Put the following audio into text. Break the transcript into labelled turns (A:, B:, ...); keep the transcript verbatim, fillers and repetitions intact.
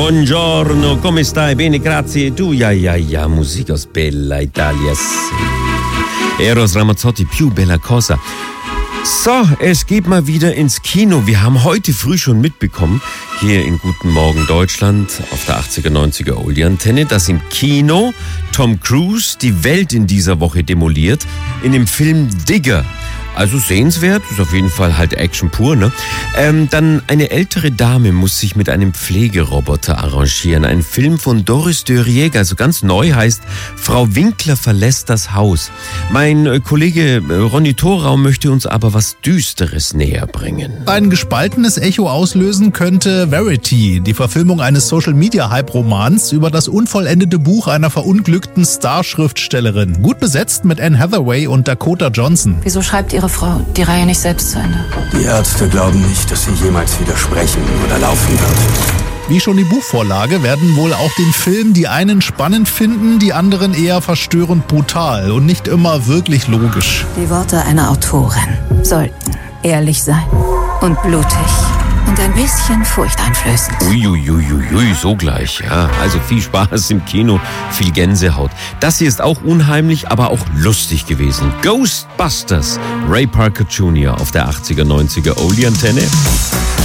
A: Buongiorno, come stai? Bene, grazie. Tu, ja, ja, ja, musicos bella Italia. Eros Ramazzotti, più bella cosa. So, es geht mal wieder ins Kino. Wir haben heute früh schon mitbekommen, hier in Guten Morgen Deutschland auf der achtziger, neunziger Oldie-Antenne, dass im Kino Tom Cruise die Welt in dieser Woche demoliert in dem Film Digger. Also sehenswert, ist auf jeden Fall halt Action pur, ne? Ähm, dann eine ältere Dame muss sich mit einem Pflegeroboter arrangieren. Ein Film von Doris Dörrieg, also ganz neu, heißt Frau Winkler verlässt das Haus. Mein äh, Kollege äh, Ronny Thorau möchte uns aber was Düsteres näher bringen.
B: Ein gespaltenes Echo auslösen könnte Verity, die Verfilmung eines Social-Media-Hype-Romans über das unvollendete Buch einer verunglückten Starschriftstellerin. Gut besetzt mit Anne Hathaway und Dakota Johnson.
C: Wieso schreibt Ihre Frau die Reihe nicht selbst zu Ende?
D: Die Ärzte glauben nicht, dass sie jemals widersprechen oder laufen wird.
B: Wie schon die Buchvorlage werden wohl auch den Film die einen spannend finden, die anderen eher verstörend brutal und nicht immer wirklich logisch.
C: Die Worte einer Autorin sollten ehrlich sein und blutig und ein bisschen furchteinflößend.
A: Uiuiuiui, so gleich, ja. Also viel Spaß im Kino, viel Gänsehaut. Das hier ist auch unheimlich, aber auch lustig gewesen. Ghostbusters, Ray Parker Junior auf der achtziger, neunziger Oldie-Antenne.